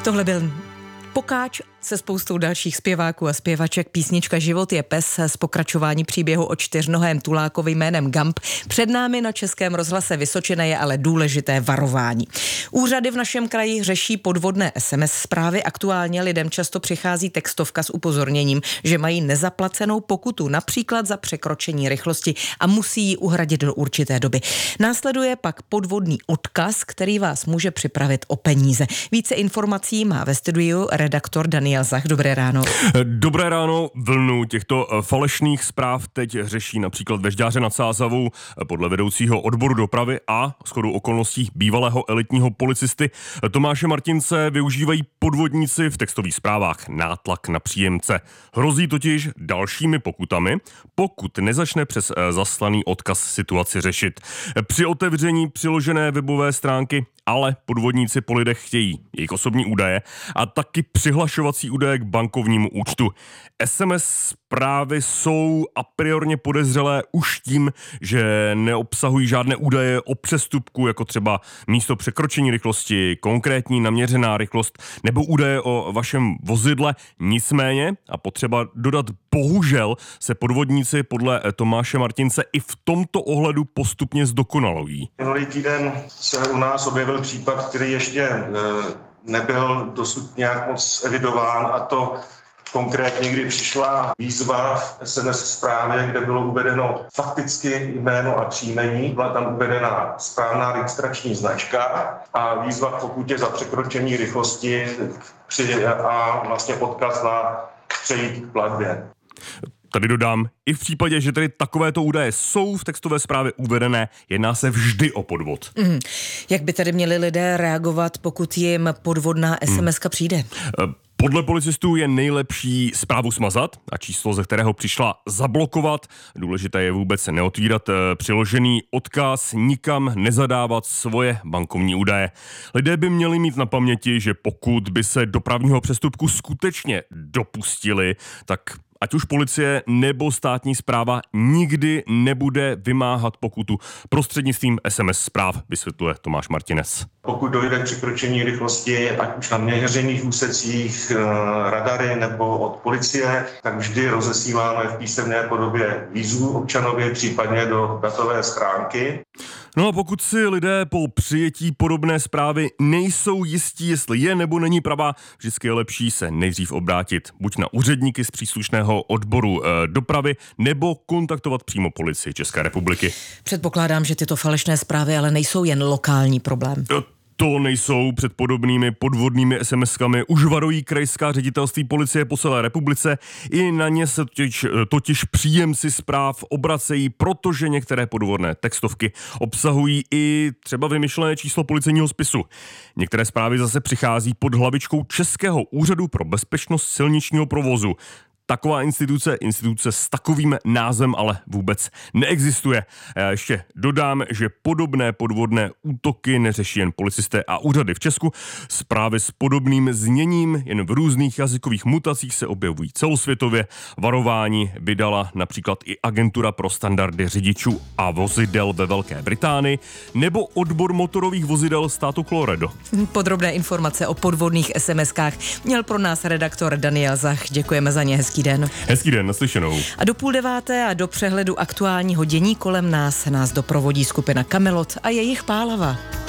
Tohle byl Pokáč se spoustou dalších zpěváků a zpěvaček. Písnička Život je pes z pokračování příběhu o čtyřnohém tulákovi jménem Gump. Před námi na Českém rozhlase Vysočina je ale důležité varování. Úřady v našem kraji řeší podvodné SMS zprávy. Aktuálně lidem často přichází textovka s upozorněním, že mají nezaplacenou pokutu, například za překročení rychlosti a musí ji uhradit do určité doby. Následuje pak podvodný odkaz, který vás může připravit o peníze. Více informací má ve studiu redaktor Daniel Zach. Dobré ráno. Dobré ráno. Vlnu těchto falešných zpráv teď řeší například ve Žďáře nad Sázavou podle vedoucího odboru dopravy a shodou okolností bývalého elitního policisty Tomáše Martince využívají podvodníci v textových zprávách nátlak na příjemce. Hrozí totiž dalšími pokutami, pokud nezačne přes zaslaný odkaz situaci řešit. Při otevření přiložené webové stránky ale podvodníci po lidech chtějí jejich osobní údaje a taky přihlašovací údaje k bankovnímu účtu. SMS zprávy jsou a priorně podezřelé už tím, že neobsahují žádné údaje o přestupku, jako třeba místo překročení rychlosti, konkrétní naměřená rychlost nebo údaje o vašem vozidle. Nicméně, a potřeba dodat, bohužel se podvodníci podle Tomáše Martince i v tomto ohledu postupně zdokonalují. Minulý týden se u nás objevil případ, který ještě nebyl dosud nějak moc evidován, a to konkrétně, kdy přišla výzva v SMS zprávě, kde bylo uvedeno fakticky jméno a příjmení, byla tam uvedena správná registrační značka a výzva k pokutě za překročení rychlosti a vlastně odkaz na přejít k platbě. Tady dodám, i v případě, že tedy takovéto údaje jsou v textové zprávě uvedené, jedná se vždy o podvod. Jak by tedy měli lidé reagovat, pokud jim podvodná SMS-ka přijde? Podle policistů je nejlepší zprávu smazat a číslo, ze kterého přišla, zablokovat. Důležité je vůbec neotvírat přiložený odkaz, nikam nezadávat svoje bankovní údaje. Lidé by měli mít na paměti, že pokud by se dopravního přestupku skutečně dopustili, tak ať už policie nebo státní správa nikdy nebude vymáhat pokutu prostřednictvím SMS zpráv, vysvětluje Tomáš Martinec. Pokud dojde k překročení rychlosti, ať už na měřených úsecích, radary nebo od policie, tak vždy rozesíláme v písemné podobě výzvu občanovi, případně do datové schránky. No a pokud si lidé po přijetí podobné zprávy nejsou jistí, jestli je nebo není pravá, vždycky je lepší se nejdřív obrátit buď na úředníky z příslušného odboru dopravy nebo kontaktovat přímo policii České republiky. Předpokládám, že tyto falešné zprávy ale nejsou jen lokální problém. To nejsou. Před podobnými podvodnými SMS-kami už varují krajská ředitelství policie po celé republice. I na ně se totiž příjemci zpráv obracejí, protože některé podvodné textovky obsahují i třeba vymyšlené číslo policejního spisu. Některé zprávy zase přichází pod hlavičkou Českého úřadu pro bezpečnost silničního provozu. Taková instituce s takovým názvem ale vůbec neexistuje. Já ještě dodám, že podobné podvodné útoky neřeší jen policisté a úřady v Česku. Zprávy s podobným zněním jen v různých jazykových mutacích se objevují celosvětově. Varování vydala například i Agentura pro standardy řidičů a vozidel ve Velké Británii nebo odbor motorových vozidel státu Colorado. Podrobné informace o podvodných SMS-kách měl pro nás redaktor Daniel Zach. Děkujeme za ně. Hezký den. Hezký den, naslyšenou. A do 8:30 a do přehledu aktuálního dění kolem nás doprovodí skupina Kamelot a jejich Pálava.